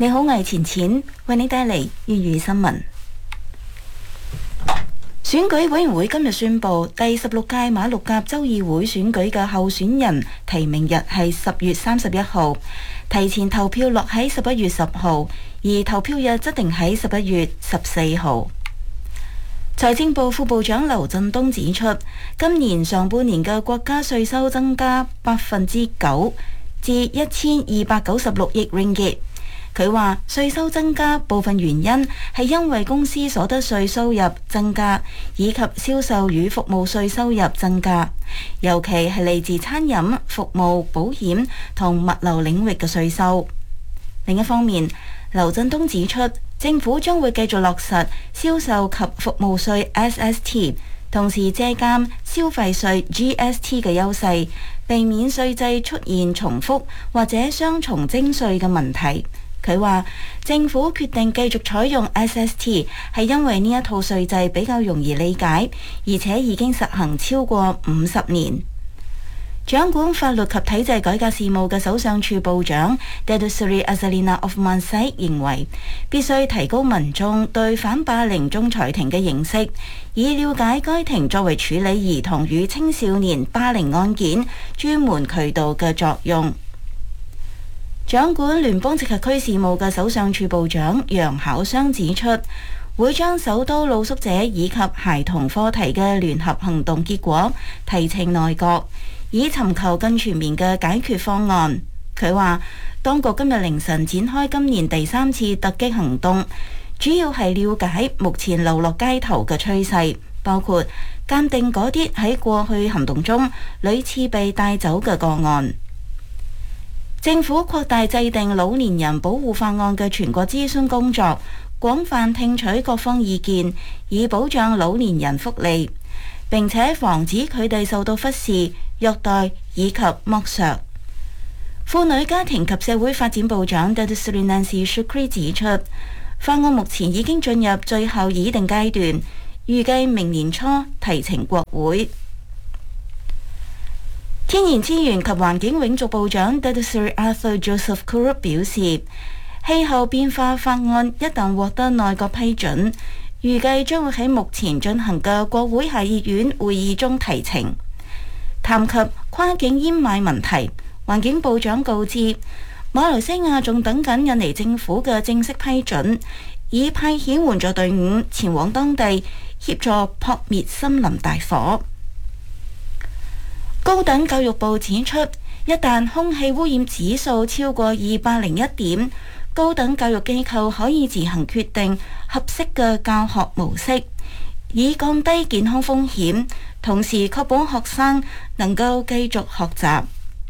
你好，我係錢錢，為你帶嚟粵語新聞。選舉委員會今日宣布，第16屆馬六甲州議會選舉嘅候選人提名日係10月31號，提前投票落喺11月10號，而投票日則定喺11月14號。財政部副部長劉振東指出，今年上半年嘅國家稅收增加9%至1296億 ringgit。佢話稅收增加部分原因係因為公司所得稅收入增加，以及銷售與服務稅收入增加，尤其係嚟自餐飲、服務、保險同物流領域嘅稅收。另一方面，劉振東指出，政府將會繼續落實銷售及服務稅 SST， 同時借鑑消費稅 GST 嘅優勢，避免稅制出現重複或者雙重徵稅嘅問題。佢話政府決定繼續採用 SST 係因為呢一套稅制比較容易理解，而且已經實行超過50年。掌管法律及體制改革事務嘅首相署部長 Datuk Seri Azalina Othman Said 認為，必須提高民眾對反霸凌仲裁庭嘅認識，以了解該庭作為處理兒童與青少年霸凌案件專門渠道嘅作用。掌管聯邦直轄區事務嘅首相署部長楊巧雙指出，會將首都露宿者以及孩童課題嘅聯合行動結果提呈內閣，以尋求更全面嘅解決方案。佢話，當局今日凌晨展開今年第3次突擊行動，主要係了解目前流落街頭嘅趨勢，包括鑑定嗰啲喺過去行動中屢次被帶走嘅個案。政府擴大制定老年人保護法案嘅全國諮詢工作，廣泛聽取各方意見，以保障老年人福利，並且防止佢哋受到忽視、虐待以及剝削。婦女家庭及社會發展部長 Datuk Seri Nancy Shukri 指出，法案目前已經進入最後議定階段，預計明年初提呈國會。天然資源及環境永續部長 Datuk Seri Arthur Joseph Kurup 表示，氣候變化法案一旦獲得內閣批准，預計將會喺目前進行嘅國會下議院會議中提呈。談及跨境煙霾問題，環境部長告知，馬來西亞仲等緊印尼政府嘅正式批准，以派遣援助隊伍前往當地協助撲滅森林大火。高等教育部指出，一旦空氣污染指數超過201點，高等教育機構可以自行決定合適嘅教學模式，以降低健康風險，同時確保學生能夠繼續學習。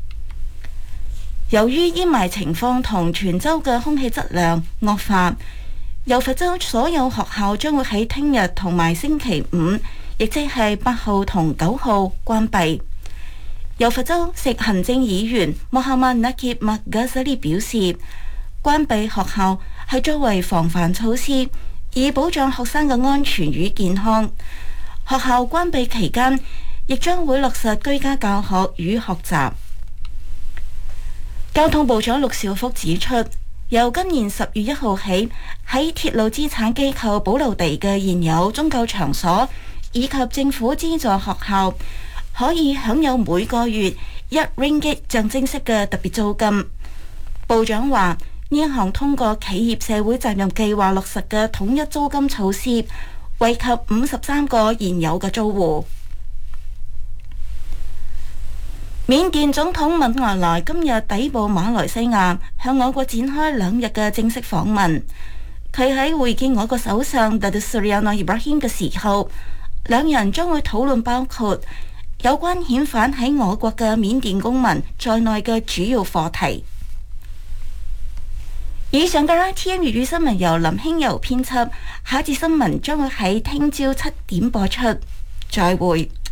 由於煙霾情況同全州嘅空氣質量惡化，柔佛州所有學校將會喺聽日同埋星期五，亦即係8號同9號關閉。柔佛州食行政議員穆罕默納傑麥加沙利表示，關閉學校係作為防範措施，以保障學生嘅安全與健康。學校關閉期間，亦將會落實居家教學與學習。交通部長陸兆福指出，由今年10月1號起，喺鐵路資產機構保留地嘅現有宗教場所以及政府資助學校，可以享有每個月1 ringgit 象徵式嘅特別租金。部長話，呢一項通過企業社會責任計劃落實嘅統一租金措施，惠及53個現有嘅租戶。緬甸總統敏昂萊今日抵埗馬來西亞，向我國展開2日嘅正式訪問。佢喺會見我國首相 Datuk Seri Anwar Ibrahim 嘅時候，兩人將會討論包括有關遣返喺我國嘅緬甸公民在內嘅主要課題。以上嘅 RTM 粵語新聞由林興柔編輯，下一節新聞將會喺聽朝7點播出。再會。